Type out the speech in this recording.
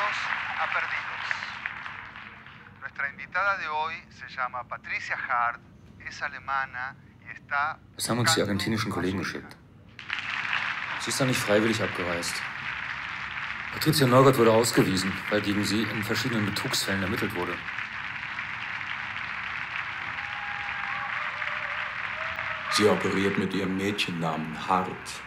Perdidos a Perdidos. Nuestra invitada de hoy se llama Patricia Hart, es alemana y está... Was haben uns die argentinischen Kollegen geschickt? Sie ist da nicht freiwillig abgereist. Patricia Neugott wurde ausgewiesen, weil gegen sie in verschiedenen Betrugsfällen ermittelt wurde. Sie operiert mit ihrem Mädchennamen Hart.